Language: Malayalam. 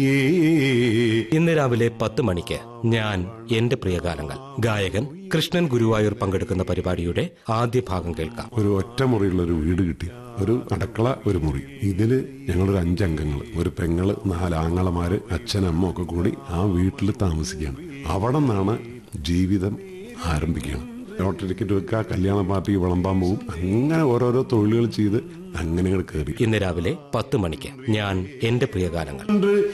ഇന്ന് രാവിലെ 10 മണിക്ക് ഞാൻ എന്റെ പ്രിയഗാനങ്ങൾ ഗായകൻ കൃഷ്ണൻ ഗുരുവായൂർ പങ്കെടുക്കുന്ന പരിപാടിയുടെ ആദ്യ ഭാഗം കേൾക്കാം. ഒരു ഒറ്റമുറിയുള്ള ഒരു വീട് കിട്ടി, ഒരു അടുക്കള, ഒരു മുറി. ഇതില് ഞങ്ങളൊരു 5 അംഗങ്ങൾ, ഒരു പെങ്ങള്, 4 ആങ്ങളമാര്, അച്ഛനമ്മ ഒക്കെ കൂടി ആ വീട്ടിൽ താമസിക്കുകയാണ്. അവിടെ നിന്നാണ് ജീവിതം ആരംഭിക്കുകയാണ്. ലോട്ടറി ടിക്കറ്റ് വെക്കുക, കല്യാണ പാർട്ടിക്ക് വിളമ്പാൻ പോകും, അങ്ങനെ ഓരോരോ തൊഴിലുകൾ ചെയ്ത് അങ്ങനെ കയറി. ഇന്ന് രാവിലെ 10 മണിക്ക് ഞാൻ എന്റെ പ്രിയഗാനങ്ങൾ.